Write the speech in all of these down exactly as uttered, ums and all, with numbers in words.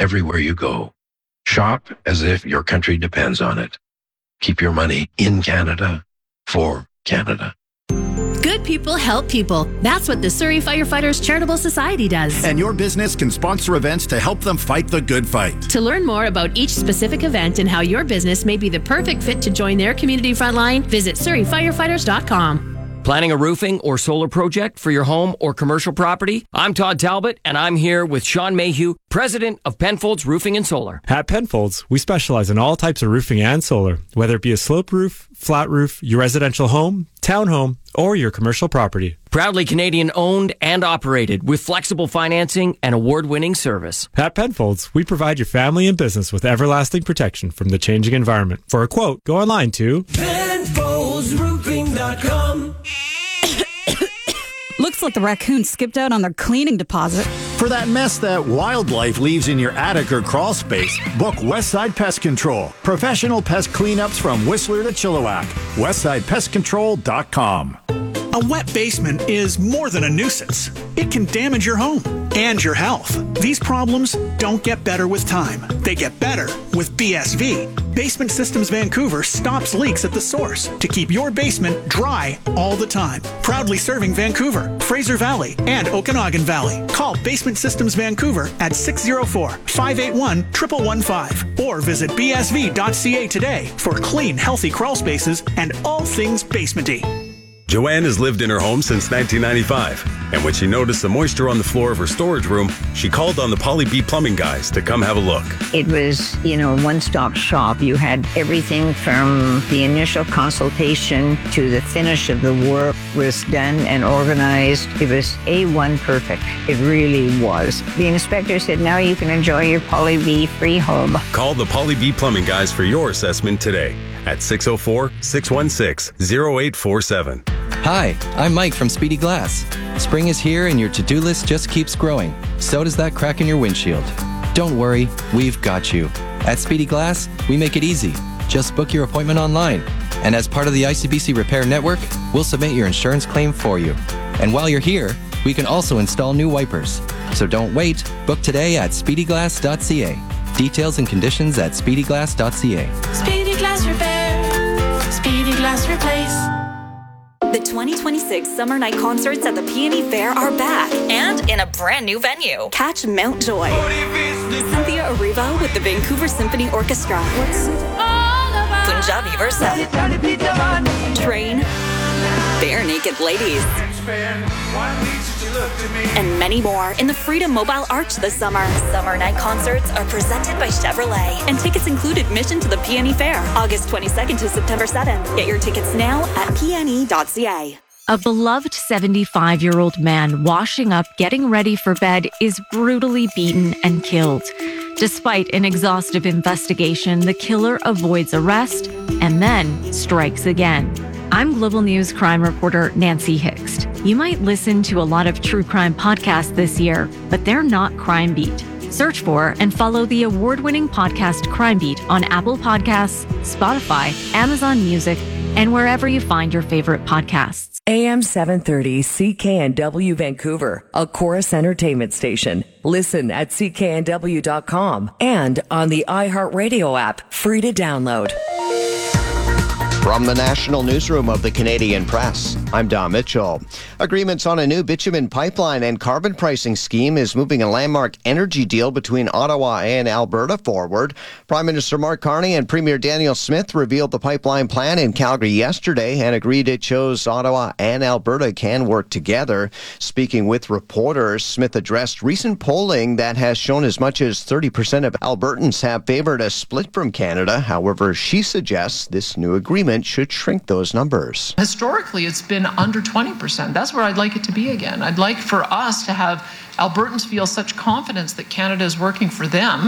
everywhere you go. Shop as if your country depends on it. Keep your money in Canada for Canada. Good people help people. That's what the Surrey Firefighters Charitable Society does. And your business can sponsor events to help them fight the good fight. To learn more about each specific event and how your business may be the perfect fit to join their community frontline, visit surrey firefighters dot com. Planning a roofing or solar project for your home or commercial property? I'm Todd Talbot, and I'm here with Sean Mayhew, president of Penfolds Roofing and Solar. At Penfolds, we specialize in all types of roofing and solar, whether it be a sloped roof, flat roof, your residential home, townhome, or your commercial property. Proudly Canadian owned and operated with flexible financing and award-winning service. At Penfolds, we provide your family and business with everlasting protection from the changing environment. For a quote, go online to Penfolds Roofing dot com. Looks like the raccoon skipped out on their cleaning deposit. For that mess that wildlife leaves in your attic or crawl space, book Westside Pest Control. Professional pest cleanups from Whistler to Chilliwack. westside pest control dot com. A wet basement is more than a nuisance. It can damage your home and your health. These problems don't get better with time. They get better with B S V. Basement Systems Vancouver stops leaks at the source to keep your basement dry all the time. Proudly serving Vancouver, Fraser Valley, and Okanagan Valley. Call Basement Systems Vancouver at six oh four, five eight one, one one one five or visit b s v dot c a today for clean, healthy crawl spaces and all things basementy. Joanne has lived in her home since nineteen ninety-five, and when she noticed the moisture on the floor of her storage room, she called on the Polly B Plumbing guys to come have a look. It was, you know, a one-stop shop. You had everything from the initial consultation to the finish of the work was done and organized. It was A one perfect. It really was. The inspector said, now you can enjoy your Polly B free home. Call the Polly B Plumbing guys for your assessment today at six oh four, six one six, oh eight four seven. Hi, I'm Mike from Speedy Glass. Spring is here and your to-do list just keeps growing. So does that crack in your windshield. Don't worry, we've got you. At Speedy Glass, we make it easy. Just book your appointment online. And as part of the I C B C Repair Network, we'll submit your insurance claim for you. And while you're here, we can also install new wipers. So don't wait. Book today at speedy glass dot c a. Details and conditions at speedy glass dot c a. Speedy Glass Repair. Speedy Glass Replace. The twenty twenty-six Summer Night Concerts at the Peony Fair are back and in a brand new venue. Catch Mount Joy, Cynthia Erivo with the Vancouver Symphony Orchestra, Punjabi Versa, Train, Bare Naked Ladies, and many more in the Freedom Mobile Arch this summer. Summer Night Concerts are presented by Chevrolet, and tickets include admission to the Peony Fair, August twenty-second to September seventh. Get your tickets now at p n e dot c a. A beloved seventy-five-year-old man washing up, getting ready for bed, is brutally beaten and killed. Despite an exhaustive investigation, the killer avoids arrest and then strikes again. I'm Global News crime reporter Nancy Hixt. You might listen to a lot of true crime podcasts this year, but they're not Crime Beat. Search for and follow the award-winning podcast Crime Beat on Apple Podcasts, Spotify, Amazon Music, and wherever you find your favorite podcasts. A M seven thirty C K N W Vancouver, a Chorus Entertainment station. Listen at c k n w dot com and on the iHeartRadio app, free to download. From the National Newsroom of the Canadian Press, I'm Don Mitchell. Agreements on a new bitumen pipeline and carbon pricing scheme is moving a landmark energy deal between Ottawa and Alberta forward. Prime Minister Mark Carney and Premier Daniel Smith revealed the pipeline plan in Calgary yesterday and agreed it shows Ottawa and Alberta can work together. Speaking with reporters, Smith addressed recent polling that has shown as much as thirty percent of Albertans have favored a split from Canada. However, she suggests this new agreement should shrink those numbers. Historically, it's been under twenty percent. That's where I'd like it to be again. I'd like for us to have Albertans feel such confidence that Canada is working for them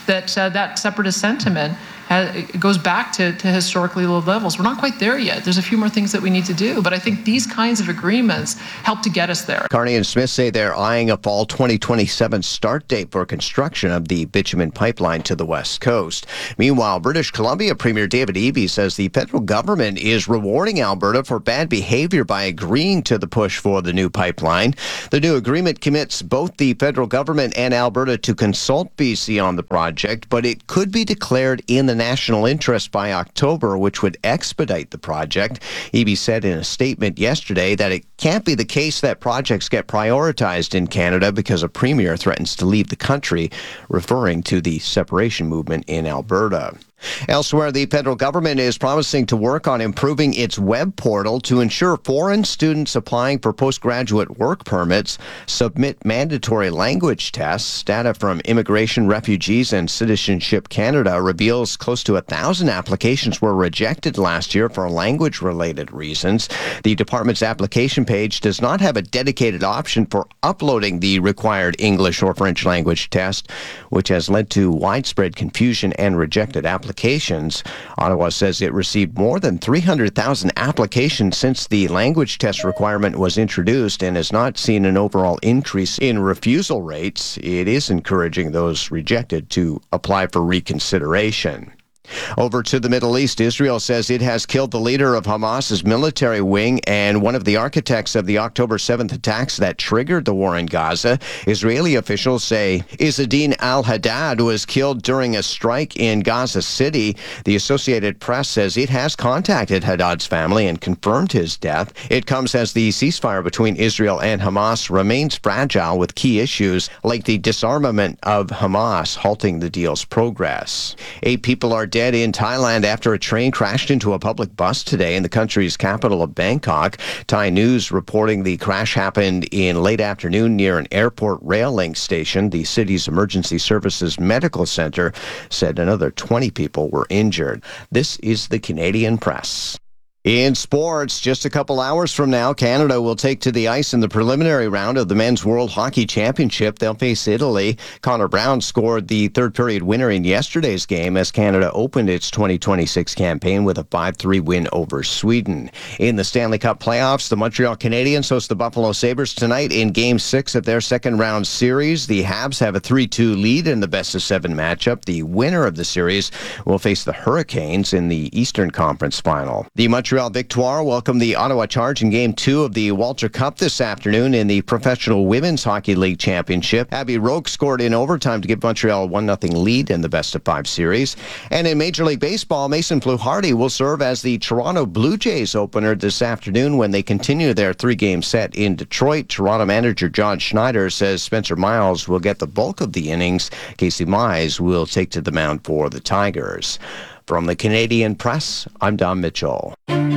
that uh, that separatist sentiment has, it goes back to, to historically low levels. We're not quite there yet. There's a few more things that we need to do, but I think these kinds of agreements help to get us there. Carney and Smith say they're eyeing a fall twenty twenty-seven start date for construction of the bitumen pipeline to the West Coast. Meanwhile, British Columbia Premier David Eby says the federal government is rewarding Alberta for bad behavior by agreeing to the push for the new pipeline. The new agreement commits both the federal government and Alberta to consult B C on the project, but it could be declared in the national interest by October, which would expedite the project. Eby said in a statement yesterday that it can't be the case that projects get prioritized in Canada because a premier threatens to leave the country, referring to the separation movement in Alberta. Elsewhere, the federal government is promising to work on improving its web portal to ensure foreign students applying for postgraduate work permits submit mandatory language tests. Data from Immigration, Refugees and Citizenship Canada reveals close to a thousand applications were rejected last year for language-related reasons. The department's application page does not have a dedicated option for uploading the required English or French language test, which has led to widespread confusion and rejected applications. Applications. Ottawa says it received more than three hundred thousand applications since the language test requirement was introduced and has not seen an overall increase in refusal rates. It is encouraging those rejected to apply for reconsideration. Over to the Middle East, Israel says it has killed the leader of Hamas's military wing and one of the architects of the October seventh attacks that triggered the war in Gaza. Israeli officials say Izzeddin al-Haddad was killed during a strike in Gaza City. The Associated Press says it has contacted Haddad's family and confirmed his death. It comes as the ceasefire between Israel and Hamas remains fragile, with key issues like the disarmament of Hamas halting the deal's progress. Eight people are dead in Thailand after a train crashed into a public bus today in the country's capital of Bangkok. Thai News reporting the crash happened in late afternoon near an airport rail link station. The city's emergency services medical center said another twenty people were injured. This is the Canadian Press. In sports, just a couple hours from now, Canada will take to the ice in the preliminary round of the Men's World Hockey Championship. They'll face Italy. Connor Brown scored the third-period winner in yesterday's game as Canada opened its twenty twenty-six campaign with a five three win over Sweden. In the Stanley Cup playoffs, the Montreal Canadiens host the Buffalo Sabres tonight in Game six of their second-round series. The Habs have a three two lead in the best-of-seven matchup. The winner of the series will face the Hurricanes in the Eastern Conference Final. The Montreal Montreal Victoire welcomed the Ottawa Charge in Game two of the Walter Cup this afternoon in the Professional Women's Hockey League Championship. Abby Roque scored in overtime to give Montreal a one nothing lead in the best-of-five series. And in Major League Baseball, Mason Fluharty will serve as the Toronto Blue Jays opener this afternoon when they continue their three-game set in Detroit. Toronto manager John Schneider says Spencer Miles will get the bulk of the innings. Casey Mize will take to the mound for the Tigers. From the Canadian Press, I'm Don Mitchell.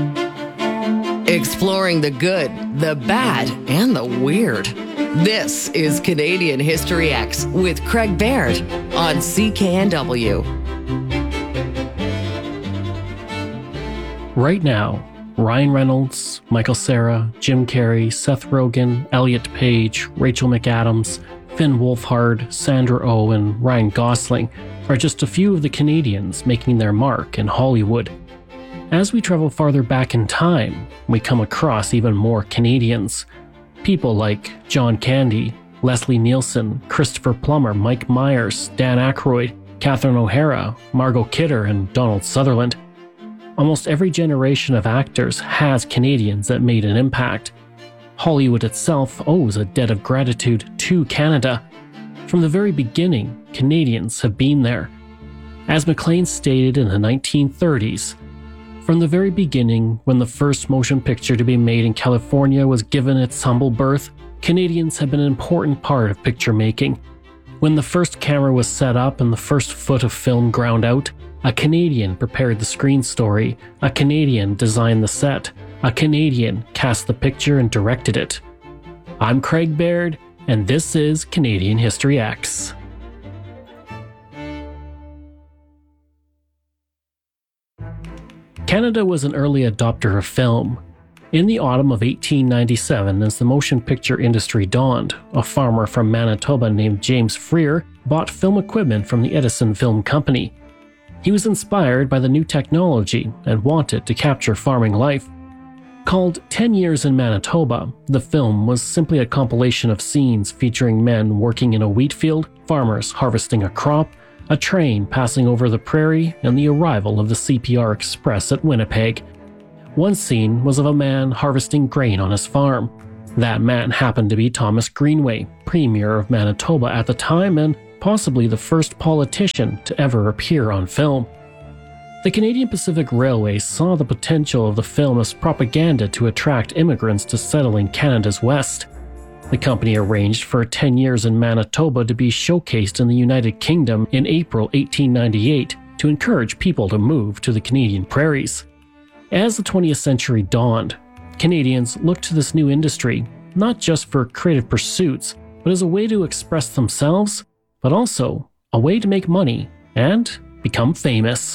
Exploring the good, the bad, and the weird. This is Canadian History X with Craig Baird on C K N W. Right now, Ryan Reynolds, Michael Cera, Jim Carrey, Seth Rogen, Elliot Page, Rachel McAdams, Finn Wolfhard, Sandra Oh, and Ryan Gosling are just a few of the Canadians making their mark in Hollywood. As we travel farther back in time, we come across even more Canadians. People like John Candy, Leslie Nielsen, Christopher Plummer, Mike Myers, Dan Aykroyd, Catherine O'Hara, Margot Kidder, and Donald Sutherland. Almost every generation of actors has Canadians that made an impact. Hollywood itself owes a debt of gratitude to Canada. From the very beginning, Canadians have been there. As Maclean stated in the nineteen thirties, from the very beginning, when the first motion picture to be made in California was given its humble birth, Canadians have been an important part of picture making. When the first camera was set up and the first foot of film ground out, a Canadian prepared the screen story, a Canadian designed the set, a Canadian cast the picture and directed it. I'm Craig Baird, and this is Canadian History X. Canada was an early adopter of film. In the autumn of eighteen ninety-seven, as the motion picture industry dawned, a farmer from Manitoba named James Freer bought film equipment from the Edison Film Company. He was inspired by the new technology and wanted to capture farming life. Called ten years in Manitoba, the film was simply a compilation of scenes featuring men working in a wheat field, farmers harvesting a crop, a train passing over the prairie, and the arrival of the C P R Express at Winnipeg. One scene was of a man harvesting grain on his farm. That man happened to be Thomas Greenway, Premier of Manitoba at the time and possibly the first politician to ever appear on film. The Canadian Pacific Railway saw the potential of the film as propaganda to attract immigrants to settle in Canada's West. The company arranged for ten years in Manitoba to be showcased in the United Kingdom in April eighteen ninety-eight to encourage people to move to the Canadian prairies. As the twentieth century dawned, Canadians looked to this new industry not just for creative pursuits, but as a way to express themselves, but also a way to make money and become famous.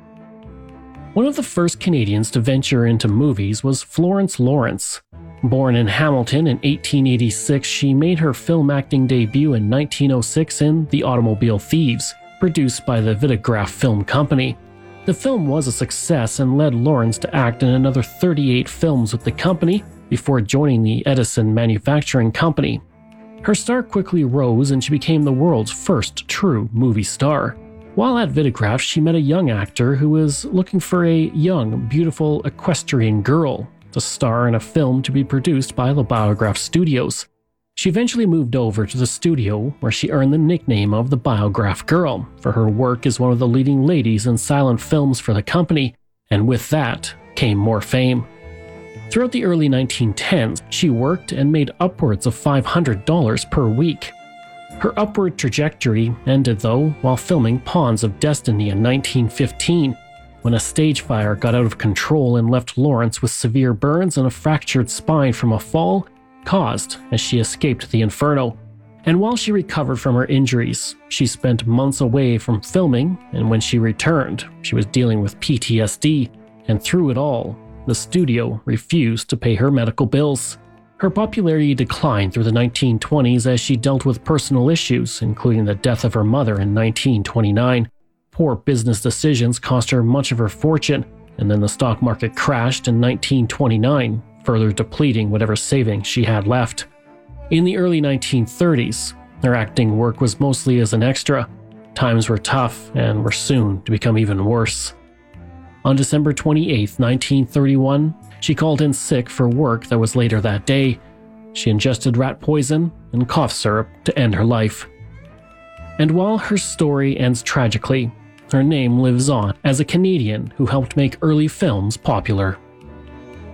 One of the first Canadians to venture into movies was Florence Lawrence. Born in Hamilton in eighteen eighty-six, she made her film acting debut in nineteen oh six in The Automobile Thieves, produced by the Vitagraph Film Company. The film was a success and led Lawrence to act in another thirty-eight films with the company before joining the Edison Manufacturing Company. Her star quickly rose and she became the world's first true movie star. While at Vitagraph, she met a young actor who was looking for a young, beautiful equestrian girl to star in a film to be produced by the Biograph Studios. She eventually moved over to the studio where she earned the nickname of the Biograph Girl for her work as one of the leading ladies in silent films for the company, and with that came more fame. Throughout the early nineteen tens, she worked and made upwards of five hundred dollars per week. Her upward trajectory ended though while filming Pawns of Destiny in nineteen fifteen, when a stage fire got out of control and left Lawrence with severe burns and a fractured spine from a fall caused as she escaped the inferno. And while she recovered from her injuries, she spent months away from filming, and when she returned, she was dealing with P T S D, and through it all, the studio refused to pay her medical bills. Her popularity declined through the nineteen twenties as she dealt with personal issues, including the death of her mother in nineteen twenty-nine. Poor business decisions cost her much of her fortune, and then the stock market crashed in nineteen twenty-nine, further depleting whatever savings she had left. In the early nineteen thirties, her acting work was mostly as an extra. Times were tough and were soon to become even worse. On December twenty-eighth, nineteen thirty-one, she called in sick for work that was later that day. She ingested rat poison and cough syrup to end her life. And while her story ends tragically, her name lives on as a Canadian who helped make early films popular.